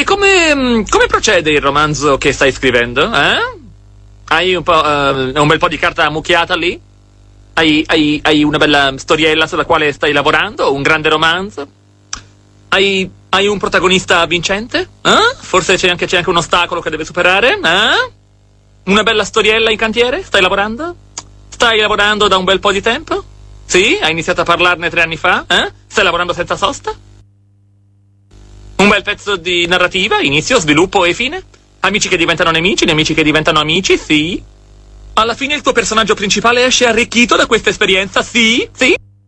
come procede il romanzo che stai scrivendo, eh? Hai un bel po' di carta ammucchiata lì? Hai una bella storiella sulla quale stai lavorando? Un grande romanzo? Hai un protagonista vincente? Forse c'è anche un ostacolo che deve superare? Una bella storiella in cantiere? Stai lavorando? Stai lavorando da un bel po' di tempo? Sì? Hai iniziato a parlarne 3 anni fa? Stai lavorando senza sosta? Un bel pezzo di narrativa, inizio, sviluppo e fine? Amici che diventano nemici, nemici che diventano amici, sì? Alla fine il tuo personaggio principale esce arricchito da questa esperienza, sì? Sì?